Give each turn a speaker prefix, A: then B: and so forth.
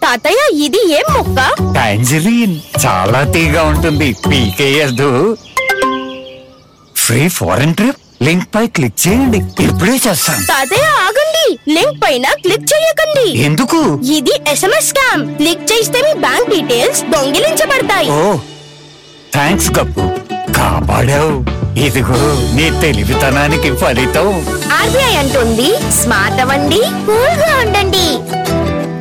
A: తాతయ్య ఇది ఏం మొక్క?
B: టాంజరీన్, చాలా తీగా ఉంటుంది, పీకేయద్దు. ఫ్రీ ఫారెన్ ట్రిప్ లింక్ పై క్లిక్ చేయండి, ఇప్పుడే చేస్తాను.
A: తాతయ్య ఆగండి, లింక్ పైన క్లిక్ చేయకండి.
B: ఎందుకు?
A: ఇది SMS స్కామ్. క్లిక్ చేస్తే మీ బ్యాంక్ డీటెయిల్స్ దొంగిలించబడతాయి.
B: ఓ థ్యాంక్స్ గప్పు, కాపాడావు. ఇదిగో నీ తెలివితనానికి ఫలితం.
A: RBI అంటుంది, స్మార్ట్ అవ్వండి, కూల్ గా ఉండండి.